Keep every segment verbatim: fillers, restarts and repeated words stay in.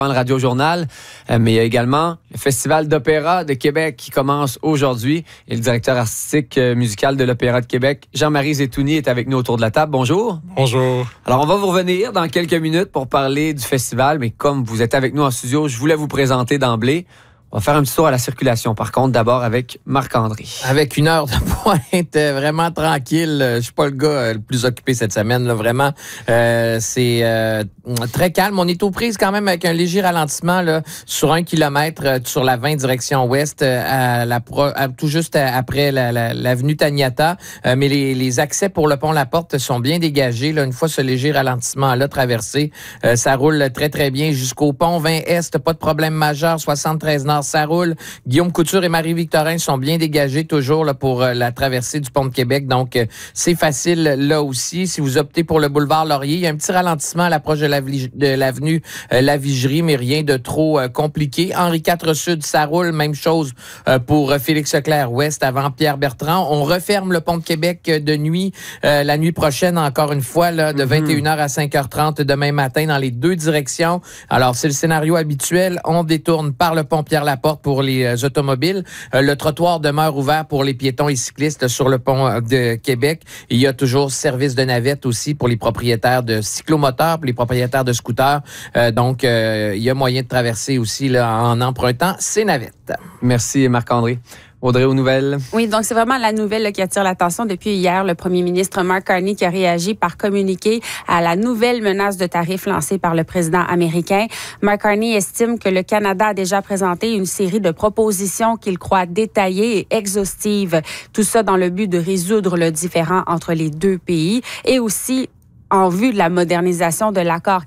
le Radio Journal, euh, mais il y a également le Festival d'opéra de Québec qui commence aujourd'hui. Et le directeur artistique euh, musical de l'Opéra de Québec, Jean-Marie Zetouni, est avec nous autour de la table. Bonjour. Bonjour. Alors, on va vous revenir dans quelques minutes pour parler du festival, mais comme vous êtes avec nous en studio, je voulais vous présenter d'emblée. On va faire un petit tour à la circulation, par contre, d'abord avec Marc-André. Avec une heure de pointe, vraiment tranquille. Je suis pas le gars le plus occupé cette semaine, là, vraiment. Euh, c'est euh, très calme. On est aux prises quand même avec un léger ralentissement là, sur un kilomètre euh, sur la vingt direction ouest, euh, à la pro, à, tout juste à, après la, la, l'avenue Taniata. Euh, mais les, les accès pour le pont La Porte sont bien dégagés. Là, une fois ce léger ralentissement-là traversé, euh, ça roule très, très bien jusqu'au pont vingt Est. Pas de problème majeur. soixante-treize Nord, ça roule. Guillaume Couture et Marie-Victorin sont bien dégagés toujours là, pour euh, la traversée du pont de Québec. Donc, euh, c'est facile là aussi. Si vous optez pour le boulevard Laurier, il y a un petit ralentissement à l'approche de, la, de l'avenue euh, La Vigerie, mais rien de trop euh, compliqué. Henri quatre Sud, ça roule. Même chose euh, pour euh, Félix Leclerc Ouest avant Pierre Bertrand. On referme le pont de Québec euh, de nuit euh, la nuit prochaine, encore une fois, là, de vingt et une heures à cinq heures trente demain matin dans les deux directions. Alors, c'est le scénario habituel. On détourne par le pont Pierre-Laporte pour les euh, automobiles. Euh, le trottoir demeure ouvert pour les piétons et cyclistes sur le pont euh, de Québec. Il y a toujours service de navette aussi pour les propriétaires de cyclomoteurs, pour les propriétaires de scooters. Euh, donc, euh, il y a moyen de traverser aussi là, en empruntant ces navettes. Merci Marc-André. Audrey, aux nouvelles. Oui, donc c'est vraiment la nouvelle là, qui attire l'attention depuis hier. Le premier ministre Mark Carney qui a réagi par communiqué à la nouvelle menace de tarifs lancée par le président américain. Mark Carney estime que le Canada a déjà présenté une série de propositions qu'il croit détaillées et exhaustives. Tout ça dans le but de résoudre le différend entre les deux pays et aussi en vue de la modernisation de l'accord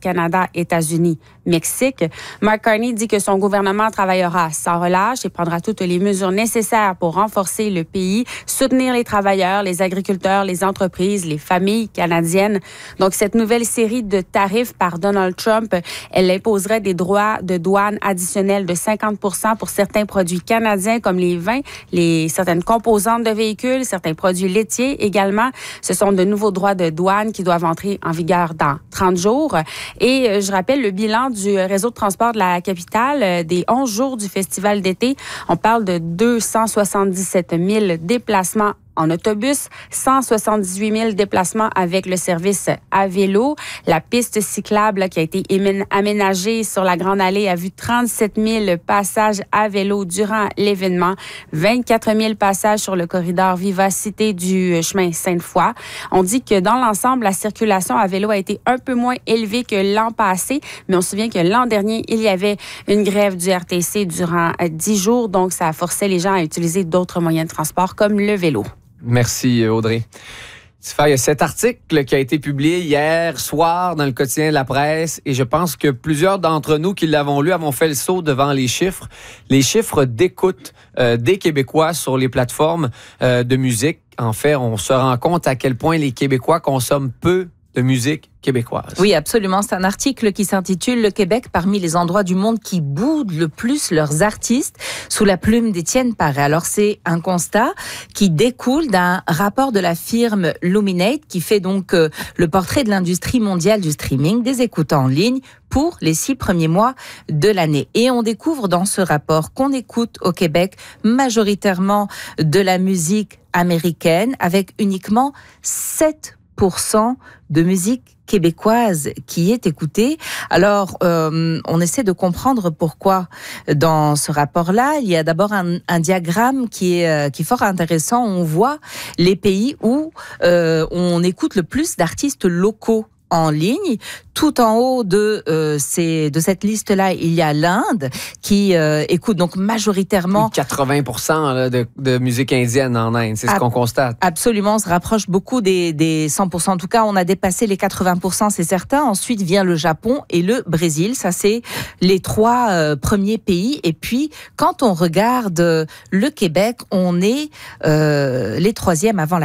Canada-États-Unis-Mexique. Mark Carney dit que son gouvernement travaillera sans relâche et prendra toutes les mesures nécessaires pour renforcer le pays, soutenir les travailleurs, les agriculteurs, les entreprises, les familles canadiennes. Donc, cette nouvelle série de tarifs par Donald Trump, elle imposerait des droits de douane additionnels de cinquante pour cent pour certains produits canadiens comme les vins, les certaines composantes de véhicules, certains produits laitiers également. Ce sont de nouveaux droits de douane qui doivent entrer en vigueur dans trente jours. Et je rappelle le bilan du réseau de transport de la capitale des onze jours du festival d'été. On parle de deux cent soixante-dix-sept mille déplacements en autobus, cent soixante-dix-huit mille déplacements avec le service à vélo. La piste cyclable là, qui a été aménagée sur la Grande Allée a vu trente-sept mille passages à vélo durant l'événement, vingt-quatre mille passages sur le corridor Vivacité du chemin Sainte-Foy. On dit que dans l'ensemble, la circulation à vélo a été un peu moins élevée que l'an passé, mais on se souvient que l'an dernier, il y avait une grève du R T C durant dix jours, donc ça a forcé les gens à utiliser d'autres moyens de transport comme le vélo. Merci, Audrey. Il y a cet article qui a été publié hier soir dans le quotidien de la presse et je pense que plusieurs d'entre nous qui l'avons lu avons fait le saut devant les chiffres. Les chiffres d'écoute euh, des Québécois sur les plateformes euh, de musique. En fait, on se rend compte à quel point les Québécois consomment peu de musique québécoise. Oui, absolument. C'est un article qui s'intitule « Le Québec parmi les endroits du monde qui boudent le plus leurs artistes » sous la plume d'Étienne Paré. Alors, c'est un constat qui découle d'un rapport de la firme Luminate qui fait donc euh, le portrait de l'industrie mondiale du streaming, des écoutes en ligne pour les six premiers mois de l'année. Et on découvre dans ce rapport qu'on écoute au Québec majoritairement de la musique américaine avec uniquement sept pour cent de musique québécoise qui est écoutée. Alors, euh, on essaie de comprendre pourquoi dans ce rapport-là. Il y a d'abord un, un diagramme qui est, euh, qui est fort intéressant. On voit les pays où euh, on écoute le plus d'artistes locaux en ligne. Tout en haut de euh, ces de cette liste-là, il y a l'Inde qui euh, écoute donc majoritairement quatre-vingts pour cent là, de, de musique indienne en Inde, c'est ce Ab- qu'on constate. Absolument, on se rapproche beaucoup des, des cent pour cent. En tout cas, on a dépassé les quatre-vingts pour cent, c'est certain. Ensuite vient le Japon et le Brésil. Ça, c'est les trois euh, premiers pays. Et puis, quand on regarde le Québec, on est euh, les troisièmes avant la fin.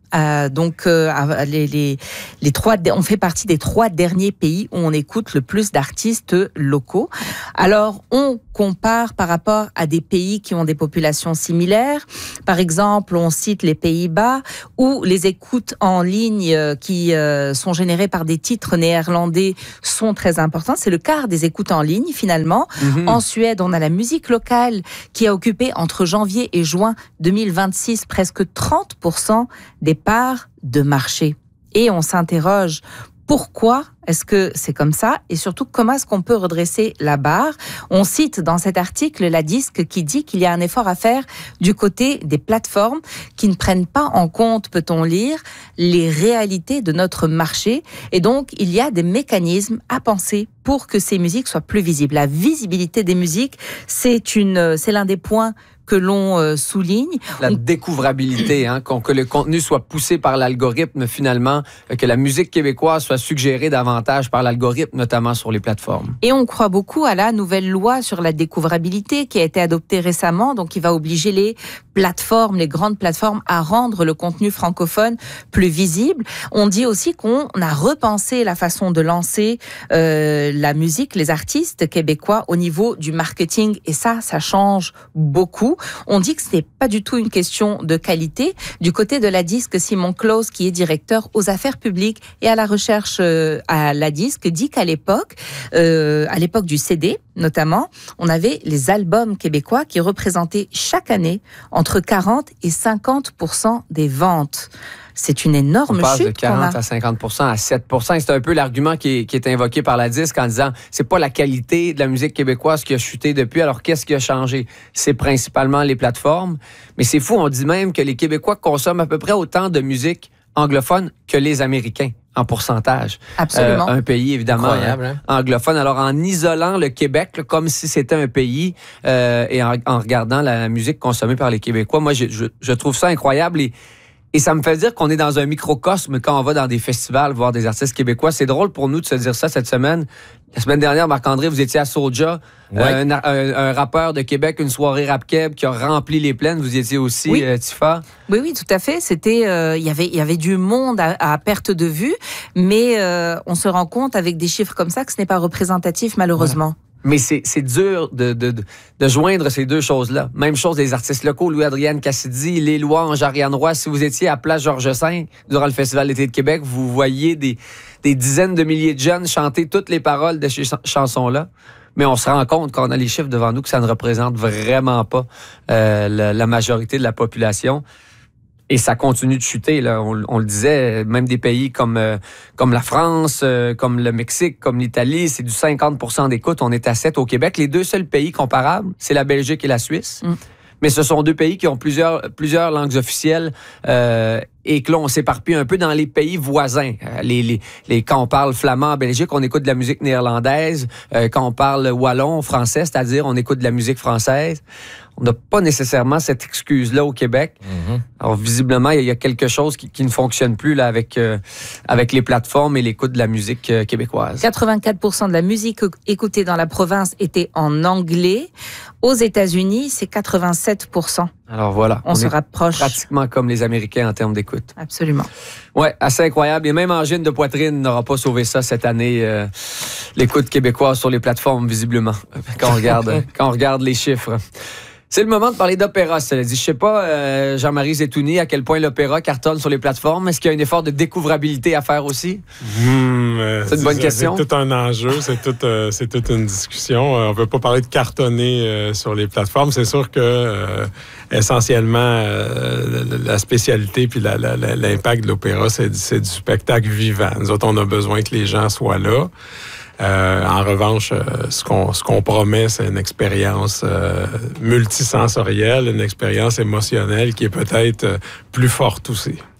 Euh, donc, euh, les, les, les trois, on fait partie des trois derniers pays où on écoute le plus d'artistes locaux. Alors, on compare par rapport à des pays qui ont des populations similaires. Par exemple, on cite les Pays-Bas, où les écoutes en ligne euh, qui euh, sont générées par des titres néerlandais sont très importantes. C'est le quart des écoutes en ligne, finalement. Mm-hmm. En Suède, on a la musique locale qui a occupé entre janvier et juin deux mille vingt-six presque trente pour cent des parts de marché. Et on s'interroge, pourquoi est-ce que c'est comme ça? Et surtout, comment est-ce qu'on peut redresser la barre? On cite dans cet article la Disque qui dit qu'il y a un effort à faire du côté des plateformes qui ne prennent pas en compte, peut-on lire, les réalités de notre marché. Et donc, il y a des mécanismes à penser pour que ces musiques soient plus visibles. La visibilité des musiques, c'est une, c'est l'un des points que l'on euh, souligne. La découvrabilité, hein, que le contenu soit poussé par l'algorithme finalement, que la musique québécoise soit suggérée davantage par l'algorithme, notamment sur les plateformes. Et on croit beaucoup à la nouvelle loi sur la découvrabilité qui a été adoptée récemment, donc qui va obliger les plateformes, les grandes plateformes à rendre le contenu francophone plus visible. On dit aussi qu'on a repensé la façon de lancer euh, la musique, les artistes québécois au niveau du marketing et ça, ça change beaucoup. On dit que ce n'est pas du tout une question de qualité. Du côté de la Disque, Simon Claus, qui est directeur aux affaires publiques et à la recherche euh, à la Disque, dit qu'à l'époque, euh, à l'époque du C D notamment, on avait les albums québécois qui représentaient chaque année entre quarante et cinquante pour cent des ventes. C'est une énorme chute. On passe de quarante à cinquante pour cent à sept pour cent. Et c'est un peu l'argument qui est, qui est invoqué par la Disque en disant c'est pas la qualité de la musique québécoise qui a chuté depuis. Alors, qu'est-ce qui a changé? C'est principalement les plateformes. Mais c'est fou, on dit même que les Québécois consomment à peu près autant de musique anglophone que les Américains en pourcentage. Absolument. Euh, un pays, évidemment, incroyable, hein? anglophone. Alors, en isolant le Québec là, comme si c'était un pays euh, et en, en regardant la musique consommée par les Québécois, moi, je, je, je trouve ça incroyable et Et ça me fait dire qu'on est dans un microcosme quand on va dans des festivals voir des artistes québécois. C'est drôle pour nous de se dire ça cette semaine. La semaine dernière, Marc-André, vous étiez à Soulja, ouais. euh, un, un, un rappeur de Québec, une soirée rap-keb qui a rempli les plaines. Vous y étiez aussi, oui. euh, Tifa? Oui, oui, tout à fait. C'était, euh, y avait, il y avait du monde à, à perte de vue, mais euh, on se rend compte avec des chiffres comme ça que ce n'est pas représentatif, malheureusement. Ouais. Mais c'est, c'est dur de, de, de joindre ces deux choses-là. Même chose des artistes locaux, Louis-Adrienne Cassidy, Les Louanges, Ariane Roy. Si vous étiez à Place Georges V durant le Festival d'été de Québec, vous voyez des, des dizaines de milliers de jeunes chanter toutes les paroles de ces ch- chansons-là. Mais on se rend compte, quand on a les chiffres devant nous, que ça ne représente vraiment pas euh, la, la majorité de la population. Et ça continue de chuter, là. On, on le disait, même des pays comme, euh, comme la France, euh, comme le Mexique, comme l'Italie, c'est du cinquante pour cent d'écoute. On est à sept au Québec. Les deux seuls pays comparables, c'est la Belgique et la Suisse. Mm. Mais ce sont deux pays qui ont plusieurs, plusieurs langues officielles euh, et que là, on s'éparpille un peu dans les pays voisins. Les, les, les, quand on parle flamand en Belgique, on écoute de la musique néerlandaise. Euh, quand on parle wallon, français, c'est-à-dire on écoute de la musique française. On n'a pas nécessairement cette excuse-là au Québec. Mm-hmm. Alors, visiblement, il y a quelque chose qui, qui ne fonctionne plus là, avec, euh, avec les plateformes et l'écoute de la musique euh, québécoise. quatre-vingt-quatre pour cent de la musique écoutée dans la province était en anglais. Aux États-Unis, c'est quatre-vingt-sept pour cent. Alors voilà, on, on se rapproche pratiquement comme les Américains en termes d'écoute. Absolument. Ouais, assez incroyable. Et même Angine de poitrine n'aura pas sauvé ça cette année. Euh, l'écoute québécoise sur les plateformes, visiblement, quand on regarde, quand on regarde les chiffres. C'est le moment de parler d'opéra, cela dit. Je sais pas, euh, Jean-Marie Zetouni, à quel point l'opéra cartonne sur les plateformes. Est-ce qu'il y a un effort de découvrabilité à faire aussi? Mmh, euh, c'est une bonne c'est, question. C'est tout un enjeu, c'est, tout, euh, c'est toute une discussion. Euh, on ne veut pas parler de cartonner euh, sur les plateformes. C'est sûr que, euh, essentiellement, euh, la spécialité puis la, la, la, l'impact de l'opéra, c'est, c'est du spectacle vivant. Nous autres, on a besoin que les gens soient là. Euh, en revanche, euh, ce qu'on ce qu'on promet, c'est une expérience euh, multisensorielle, une expérience émotionnelle qui est peut-être euh, plus forte aussi.